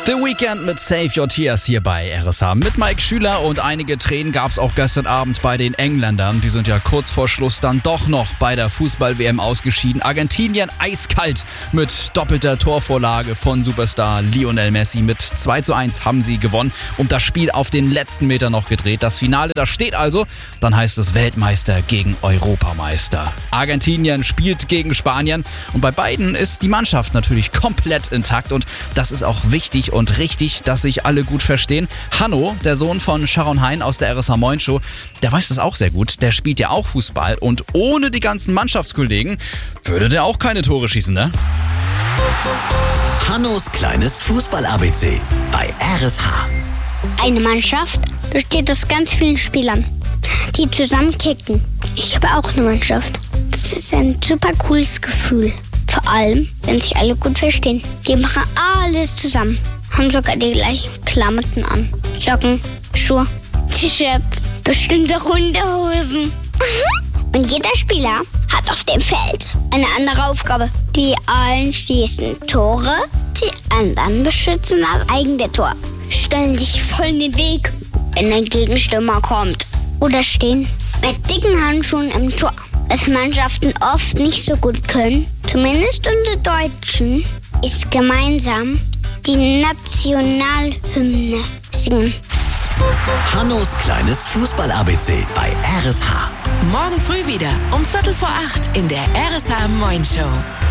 The Weekend mit Save Your Tears hier bei RSH mit Mike Schüler, und einige Tränen gab es auch gestern Abend bei den Engländern. Die sind ja kurz vor Schluss dann doch noch bei der Fußball-WM ausgeschieden. Argentinien eiskalt mit doppelter Torvorlage von Superstar Lionel Messi. Mit 2:1 haben sie gewonnen und das Spiel auf den letzten Meter noch gedreht. Das Finale, das steht also. Dann heißt es Weltmeister gegen Europameister. Argentinien spielt gegen Spanien und bei beiden ist die Mannschaft natürlich komplett intakt, und das ist auch wichtig und richtig, dass sich alle gut verstehen. Hanno, der Sohn von Sharon Hein aus der RSH Moin Show, der weiß das auch sehr gut. Der spielt ja auch Fußball, und ohne die ganzen Mannschaftskollegen würde der auch keine Tore schießen, ne? Hannos kleines Fußball-ABC bei RSH. Eine Mannschaft besteht aus ganz vielen Spielern, die zusammen kicken. Ich habe auch eine Mannschaft. Das ist ein super cooles Gefühl. Vor allem, wenn sich alle gut verstehen. Die machen alles zusammen. Haben sogar die gleichen Klamotten an. Socken, Schuhe, T-Shirts, bestimmte Hundehosen. Und jeder Spieler hat auf dem Feld eine andere Aufgabe. Die einen schießen Tore, die anderen beschützen das eigene Tor. Stellen sich voll in den Weg, wenn ein Gegenstürmer kommt. Oder stehen mit dicken Handschuhen im Tor. Was Mannschaften oft nicht so gut können, zumindest unsere Deutschen, ist gemeinsam die Nationalhymne singen. Hannos kleines Fußball-ABC bei RSH. Morgen früh wieder um 7:45 in der RSH Moin Show.